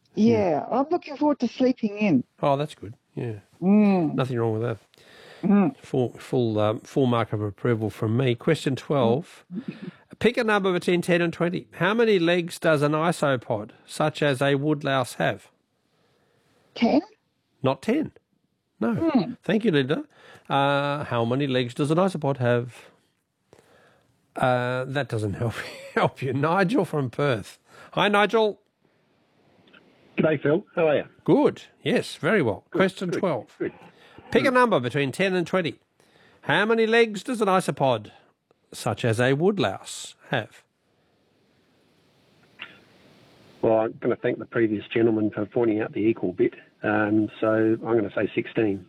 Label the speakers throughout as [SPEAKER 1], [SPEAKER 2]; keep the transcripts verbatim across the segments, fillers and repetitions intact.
[SPEAKER 1] Yeah,
[SPEAKER 2] Yeah, I'm looking forward to sleeping in.
[SPEAKER 1] Oh, that's good. Yeah.
[SPEAKER 2] Mm.
[SPEAKER 1] Nothing wrong with that.
[SPEAKER 2] Mm.
[SPEAKER 1] Full, full, um, full mark of approval from me. Question twelve. Pick a number between ten and twenty. How many legs does an isopod, such as a woodlouse, have?
[SPEAKER 2] Ten?
[SPEAKER 1] Not ten. No.
[SPEAKER 2] Mm.
[SPEAKER 1] Thank you, Linda. Uh, how many legs does an isopod have? Uh, that doesn't help help you. Nigel from Perth. Hi, Nigel.
[SPEAKER 3] G'day, Phil. How are you?
[SPEAKER 1] Good. Yes, very well.
[SPEAKER 3] Good,
[SPEAKER 1] Question
[SPEAKER 3] good,
[SPEAKER 1] twelve.
[SPEAKER 3] Good.
[SPEAKER 1] Pick a number between ten and twenty. How many legs does an isopod, such as a woodlouse, have?
[SPEAKER 3] Well, I'm going to thank the previous gentleman for pointing out the equal bit. Um, so I'm going to say sixteen.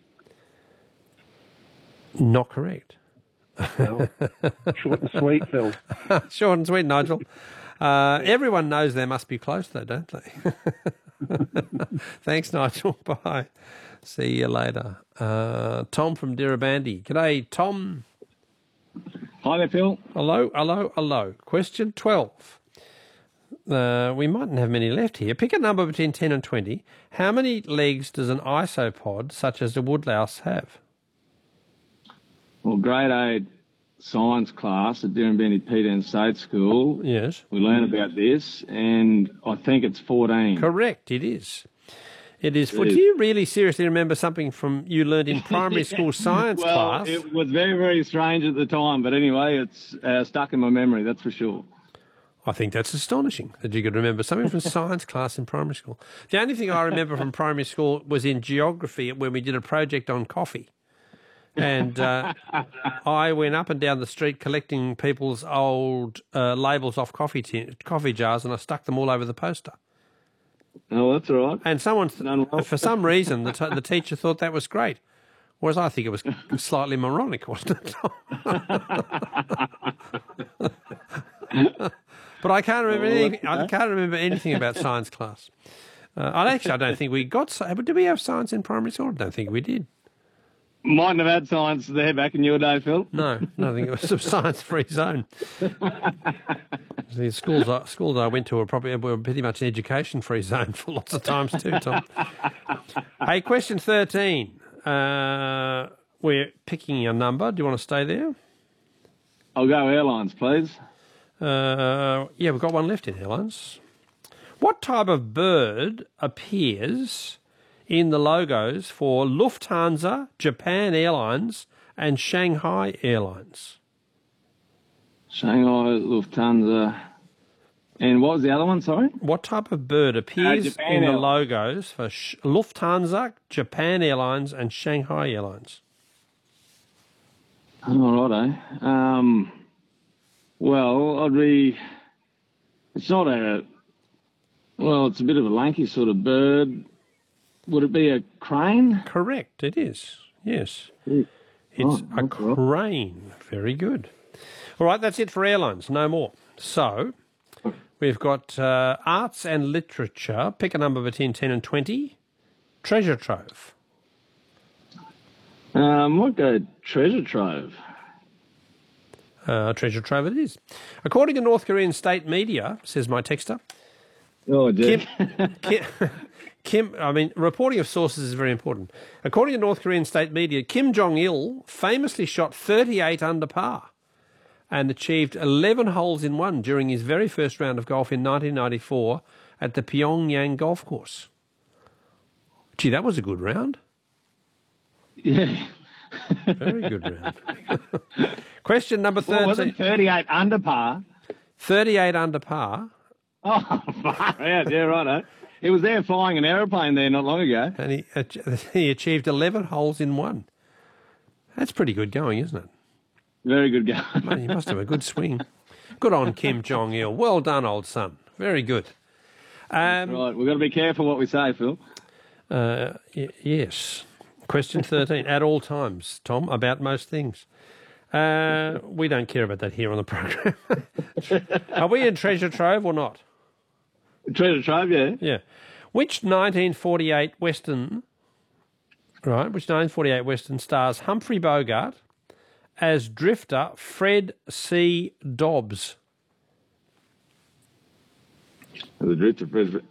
[SPEAKER 1] Not correct.
[SPEAKER 3] Well, short and sweet, Phil.
[SPEAKER 1] Short and sweet, Nigel. Uh, everyone knows they must be close, though, don't they? Thanks, Nigel. Bye. See you later. Uh, Tom from Dirrabandi. G'day, Tom.
[SPEAKER 4] Hi there, Phil.
[SPEAKER 1] Hello, hello, hello. Question twelve. Uh, we mightn't have many left here. Pick a number between ten and twenty. How many legs does an isopod, such as the woodlouse, have?
[SPEAKER 4] Well, grade eight science class at Dirrabandi Peter and State School.
[SPEAKER 1] Yes.
[SPEAKER 4] We learn about this, and I think it's fourteen.
[SPEAKER 1] Correct, it is. It is. For,
[SPEAKER 4] It
[SPEAKER 1] do
[SPEAKER 4] is.
[SPEAKER 1] you really seriously remember something from you learned in primary school science
[SPEAKER 4] well,
[SPEAKER 1] class?
[SPEAKER 4] it was very, very strange at the time, but anyway, it's uh, stuck in my memory, that's for sure.
[SPEAKER 1] I think that's astonishing that you could remember something from science class in primary school. The only thing I remember from primary school was in geography when we did a project on coffee. And uh, I went up and down the street collecting people's old uh, labels off coffee tin, coffee jars, and I stuck them all over the poster.
[SPEAKER 4] Oh, that's all right.
[SPEAKER 1] And someone,
[SPEAKER 4] Done well.
[SPEAKER 1] for some reason, the, t- the teacher thought that was great, whereas I think it was slightly moronic, wasn't it? But I can't remember
[SPEAKER 4] Oh,
[SPEAKER 1] anything. I
[SPEAKER 4] okay.
[SPEAKER 1] can't remember anything about science class. Uh, I actually, I don't think we got. sci- Did we have science in primary school? I don't think we did.
[SPEAKER 4] Mightn't have had science there back in your day, Phil.
[SPEAKER 1] No, no, I think it was a science-free zone. The schools I, schools I went to were probably were pretty much an education-free zone for lots of times too, Tom. Hey, question thirteen. Uh, we're picking a number. Do you want to stay there?
[SPEAKER 4] I'll go airlines, please.
[SPEAKER 1] Uh, yeah, we've got one left in airlines. What type of bird appears in the logos for Lufthansa, Japan Airlines, and Shanghai Airlines?
[SPEAKER 4] Shanghai, Lufthansa. And what was the other one, sorry?
[SPEAKER 1] What type of bird appears
[SPEAKER 4] Uh, Japan
[SPEAKER 1] in the
[SPEAKER 4] Airlines.
[SPEAKER 1] logos for Sh- Lufthansa, Japan Airlines, and Shanghai Airlines?
[SPEAKER 4] All right, eh? Um, well, I'd be... It's not a... Well, it's a bit of a lanky sort of bird. Would it be a crane?
[SPEAKER 1] Correct, it is. Yes.
[SPEAKER 4] Mm.
[SPEAKER 1] It's
[SPEAKER 4] Oh,
[SPEAKER 1] a
[SPEAKER 4] that's right.
[SPEAKER 1] crane. Very good. All right, that's it for airlines. No more. So we've got uh, arts and literature. Pick a number between ten and twenty. Treasure trove.
[SPEAKER 4] Um, might go treasure trove.
[SPEAKER 1] Uh, treasure trove it is. According to North Korean state media, says my texter,
[SPEAKER 4] Oh,
[SPEAKER 1] Kim,
[SPEAKER 4] dear.
[SPEAKER 1] Kim, Kim, I mean, reporting of sources is very important. According to North Korean state media, Kim Jong-il famously shot thirty-eight under par and achieved eleven holes in one during his very first round of golf in nineteen ninety-four at the Pyongyang golf course. Gee, that was a good round.
[SPEAKER 4] Yeah.
[SPEAKER 1] Very good round. Question number
[SPEAKER 4] Well, was it
[SPEAKER 1] thirteen.
[SPEAKER 4] thirty-eight under par?
[SPEAKER 1] thirty-eight under par,
[SPEAKER 4] Oh, far out. Yeah, right, eh? He was there flying an aeroplane there not long ago.
[SPEAKER 1] and he, he achieved eleven holes in one. That's pretty good going, isn't it?
[SPEAKER 4] Very good guy.
[SPEAKER 1] Man, you must have a good swing. Good on Kim Jong-il. Well done, old son. Very good. Um,
[SPEAKER 4] Right, we've got to be careful what we say, Phil.
[SPEAKER 1] uh, y- yes. Question thirteen. At all times, Tom, about most things. Uh, we don't care about that here on the program. Are we in treasure trove or not?
[SPEAKER 4] Treasure trove, yeah.
[SPEAKER 1] Yeah. Which nineteen forty-eight Western, right, which nineteen forty-eight Western stars Humphrey Bogart as drifter Fred C. Dobbs?
[SPEAKER 4] The drifter, Fred,